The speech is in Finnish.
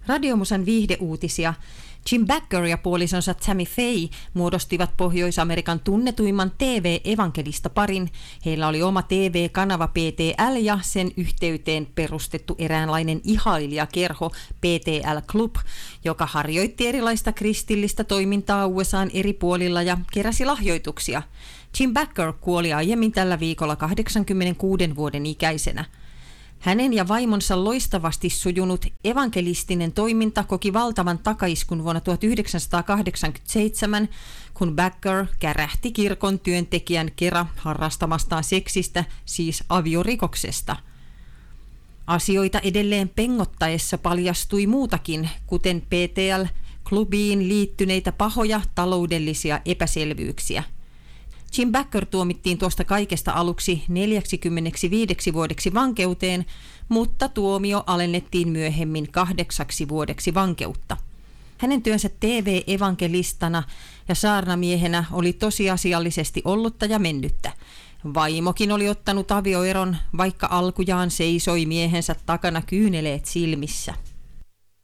Radiomusan viihdeuutisia. Jim Bakker ja puolisonsa Tammy Faye muodostivat Pohjois-Amerikan tunnetuimman TV-evankelista-parin. Heillä oli oma TV-kanava PTL ja sen yhteyteen perustettu eräänlainen ihailijakerho PTL Club, joka harjoitti erilaista kristillistä toimintaa USA:n eri puolilla ja keräsi lahjoituksia. Jim Bakker kuoli aiemmin tällä viikolla 86 vuoden ikäisenä. Hänen ja vaimonsa loistavasti sujunut evankelistinen toiminta koki valtavan takaiskun vuonna 1987, kun Bakker kärähti kirkon työntekijän kera harrastamastaan seksistä, siis aviorikoksesta. Asioita edelleen pengottaessa paljastui muutakin, kuten PTL-klubiin liittyneitä pahoja taloudellisia epäselvyyksiä. Jim Bakker tuomittiin tuosta kaikesta aluksi 45 vuodeksi vankeuteen, mutta tuomio alennettiin myöhemmin 8 vuodeksi vankeutta. Hänen työnsä TV-evankelistana ja saarnamiehenä oli tosiasiallisesti ollutta ja mennyttä. Vaimokin oli ottanut avioeron, vaikka alkujaan seisoi miehensä takana kyyneleet silmissä.